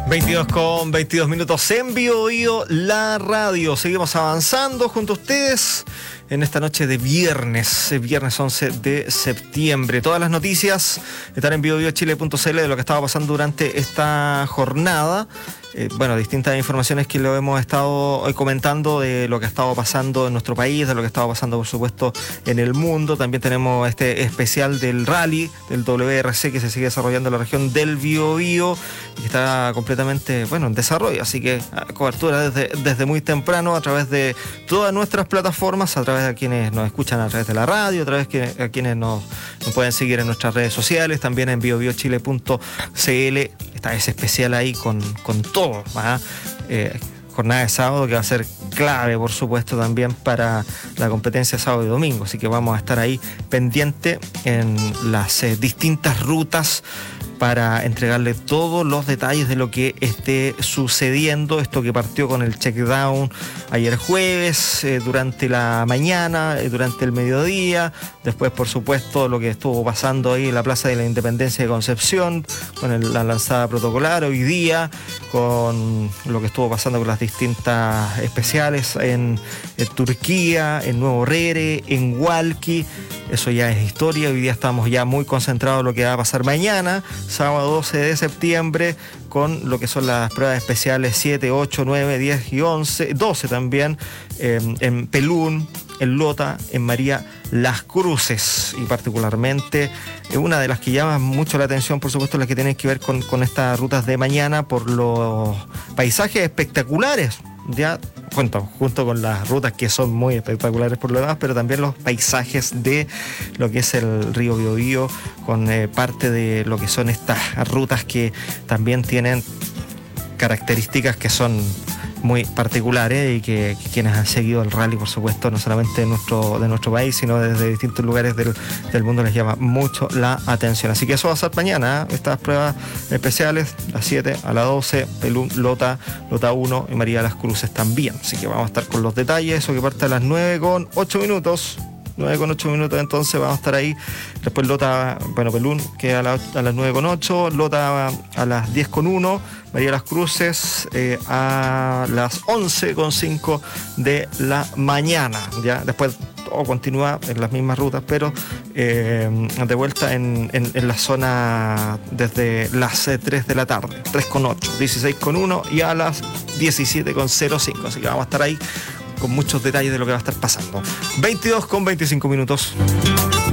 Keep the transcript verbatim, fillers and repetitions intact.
veintidós con veintidós minutos en Bio Bio, la radio. Seguimos avanzando junto a ustedes en esta noche de viernes, viernes once de septiembre. Todas las noticias están en bio bio chile punto c l de lo que estaba pasando durante esta jornada. Eh, bueno, distintas informaciones que lo hemos estado hoy comentando de lo que ha estado pasando en nuestro país, de lo que ha estado pasando, por supuesto, en el mundo. También tenemos este especial del rally, del W R C, que se sigue desarrollando en la región del Bio Bio y que está completamente, bueno, en desarrollo. Así que cobertura desde, desde muy temprano a través de todas nuestras plataformas, a través de quienes nos escuchan a través de la radio, a través de a quienes nos, nos pueden seguir en nuestras redes sociales, también en bio bio chile punto c l. Está ese especial ahí con, con todo, ¿ah? Eh, jornada de sábado que va a ser clave, por supuesto, también para la competencia sábado y domingo. Así que vamos a estar ahí pendiente en las eh, distintas rutas para entregarle todos los detalles de lo que esté sucediendo. Esto que partió con el checkdown ayer jueves, eh, durante la mañana, eh, durante el mediodía. Después, por supuesto, lo que estuvo pasando ahí en la Plaza de la Independencia de Concepción, con el, la lanzada protocolar hoy día, con lo que estuvo pasando con las distintas especiales en, en Turquía, en Nuevo Rere, en Hualqui. Eso ya es historia. Hoy día estamos ya muy concentrados en lo que va a pasar mañana, sábado doce de septiembre, con lo que son las pruebas especiales siete, ocho, nueve, diez y once, doce también, eh, en Pelún, en Lota, en María Las Cruces, y particularmente eh, una de las que llama mucho la atención, por supuesto, las que tienen que ver con, con estas rutas de mañana, por los paisajes espectaculares, ya junto, junto con las rutas que son muy espectaculares por lo demás, pero también los paisajes de lo que es el río Bio Bio, con eh, parte de lo que son estas rutas que también tienen características que son muy particulares y que, que quienes han seguido el rally, por supuesto, no solamente de nuestro, de nuestro país, sino desde distintos lugares del, del mundo, les llama mucho la atención. Así que eso va a ser mañana, ¿eh? Estas pruebas especiales, a las siete, a las doce, Pelún, Lota, Lota uno y María Las Cruces también. Así que vamos a estar con los detalles, eso que parte a las nueve con ocho minutos. nueve con ocho minutos, entonces vamos a estar ahí. Después Lota, bueno, Pelún, que a, la, a las nueve con ocho, Lota a las diez con uno, María Las Cruces eh, a las once con cinco de la mañana. Ya después todo continúa en las mismas rutas, pero eh, de vuelta en, en, en la zona desde las eh, tres de la tarde, tres con ocho, dieciséis con uno y a las diecisiete con cero cinco. Así que vamos a estar ahí con muchos detalles de lo que va a estar pasando. veintidós con veinticinco minutos.